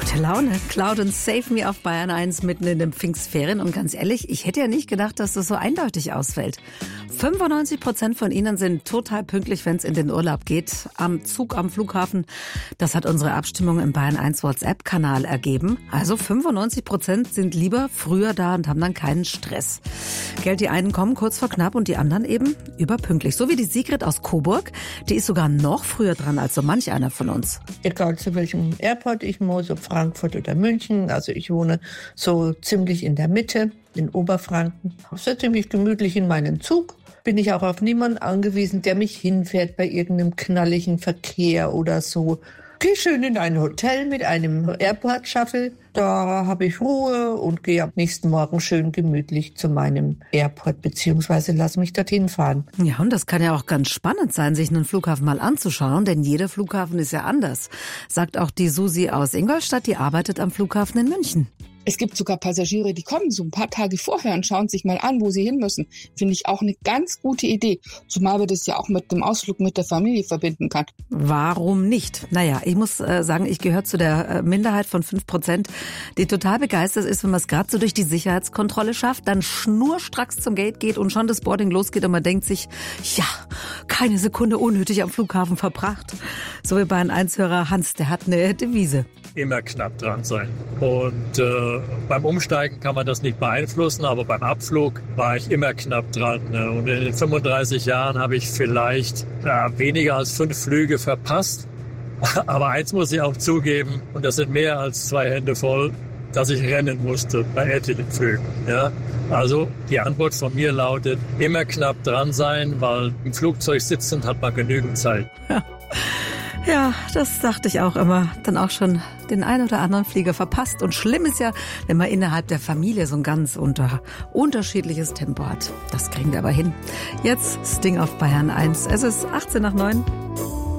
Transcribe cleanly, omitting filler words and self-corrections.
Gute Laune. Cloud und Save Me auf Bayern 1 mitten in den Pfingstferien. Und ganz ehrlich, ich hätte ja nicht gedacht, dass das so eindeutig ausfällt. 95% von Ihnen sind total pünktlich, wenn es in den Urlaub geht. Am Zug, am Flughafen. Das hat unsere Abstimmung im Bayern 1 WhatsApp-Kanal ergeben. Also 95% sind lieber früher da und haben dann keinen Stress. Gell, die einen kommen kurz vor knapp und die anderen eben überpünktlich. So wie die Sigrid aus Coburg. Die ist sogar noch früher dran als so manch einer von uns. Egal zu welchem Airport ich muss, ob Frankfurt oder München. Also ich wohne so ziemlich in der Mitte, in Oberfranken. Sehr ziemlich gemütlich in meinem Zug. Bin ich auch auf niemanden angewiesen, der mich hinfährt bei irgendeinem knalligen Verkehr oder so. Gehe schön in ein Hotel mit einem Airport-Shuttle. Da habe ich Ruhe und gehe am nächsten Morgen schön gemütlich zu meinem Airport, beziehungsweise lasse mich dorthin fahren. Ja, und das kann ja auch ganz spannend sein, sich einen Flughafen mal anzuschauen, denn jeder Flughafen ist ja anders. Sagt auch die Susi aus Ingolstadt, die arbeitet am Flughafen in München. Es gibt sogar Passagiere, die kommen so ein paar Tage vorher und schauen sich mal an, wo sie hin müssen. Finde ich auch eine ganz gute Idee. Zumal wir das ja auch mit dem Ausflug mit der Familie verbinden kann. Warum nicht? Naja, ich muss sagen, ich gehöre zu der Minderheit von 5%, die total begeistert ist, wenn man es gerade so durch die Sicherheitskontrolle schafft, dann schnurstracks zum Gate geht und schon das Boarding losgeht und man denkt sich, ja, keine Sekunde unnötig am Flughafen verbracht. So wie Bayern 1-Hörer Hans, der hat eine Devise. Immer knapp dran sein. Und beim Umsteigen kann man das nicht beeinflussen, aber beim Abflug war ich immer knapp dran. Und in den 35 Jahren habe ich vielleicht weniger als 5 Flüge verpasst. Aber eins muss ich auch zugeben, und das sind mehr als 2 Hände voll, dass ich rennen musste bei etlichen Flügen. Ja? Also die Antwort von mir lautet, immer knapp dran sein, weil im Flugzeug sitzend hat man genügend Zeit. Ja, das dachte ich auch immer. Dann auch schon den ein oder anderen Flieger verpasst. Und schlimm ist ja, wenn man innerhalb der Familie so ein ganz unterschiedliches Tempo hat. Das kriegen wir aber hin. Jetzt Sting auf Bayern 1. Es ist 8:18.